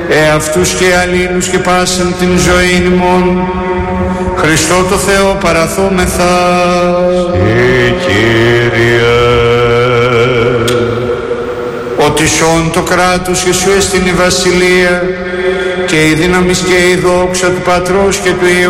εαυτούς και αλλήλους και πάσαν την ζωή ημών, Χριστό το Θεό παραθόμεθα. Κύριε. Ότι σών το κράτος και σου έστειν η βασιλεία και η δύναμις και η δόξα του Πατρός και του Υιού